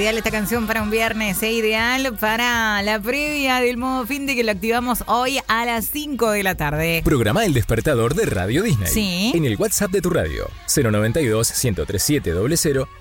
Ideal esta canción para un viernes, ideal para la previa del modo fin de que lo activamos hoy a las 5 de la tarde. Programa El Despertador de Radio Disney. Sí. En el WhatsApp de tu radio, 092-103700